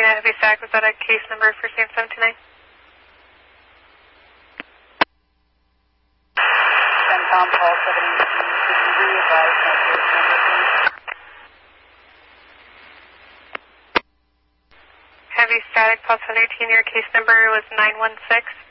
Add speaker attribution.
Speaker 1: at Heavy Stack. Was that a case number for Sam 729?
Speaker 2: CENTCOM call 718. Could you re-advise my case number, please?
Speaker 1: Heavy Static, call 718. Your case number was 916.